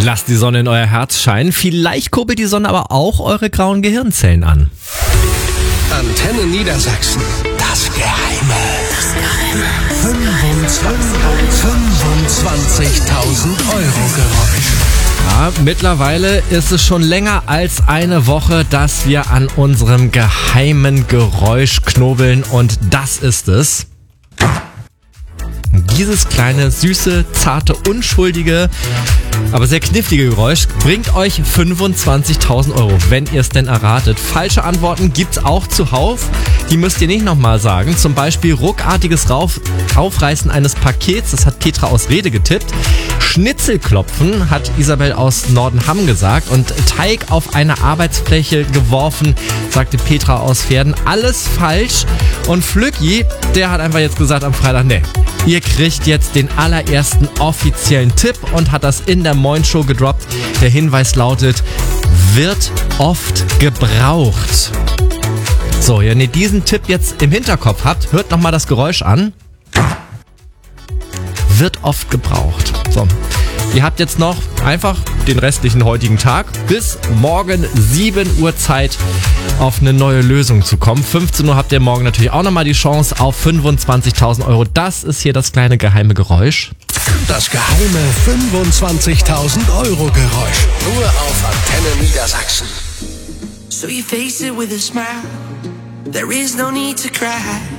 Lasst die Sonne in euer Herz scheinen. Vielleicht kurbelt die Sonne aber auch eure grauen Gehirnzellen an. Antenne Niedersachsen. Das Geheime. 25.000 Euro Geräusch. Ja, mittlerweile ist es schon länger als eine Woche, dass wir an unserem geheimen Geräusch knobeln und das ist es. Dieses kleine, süße, zarte, unschuldige, aber sehr knifflige Geräusch bringt euch 25.000 Euro, wenn ihr es denn erratet. Falsche Antworten gibt's auch zuhauf. Die müsst ihr nicht nochmal sagen. Zum Beispiel ruckartiges Aufreißen eines Pakets, das hat Petra aus Rede getippt. Schnitzelklopfen hat Isabel aus Nordenham gesagt. Und Teig auf eine Arbeitsfläche geworfen, sagte Petra aus Verden. Alles falsch. Und Flücki, der hat einfach jetzt gesagt am Freitag, nee, ihr kriegt jetzt den allerersten offiziellen Tipp und hat das in der Moin Show gedroppt. Der Hinweis lautet, wird oft gebraucht. So, wenn ihr diesen Tipp jetzt im Hinterkopf habt, hört nochmal das Geräusch an. Wird oft gebraucht. So, ihr habt jetzt noch einfach den restlichen heutigen Tag bis morgen 7 Uhr Zeit, auf eine neue Lösung zu kommen. 15 Uhr habt ihr morgen natürlich auch nochmal die Chance auf 25.000 Euro. Das ist hier das kleine geheime Geräusch. Das geheime 25.000 Euro Geräusch. Nur auf Antenne Niedersachsen. So you face it with a smile. There is no need to cry.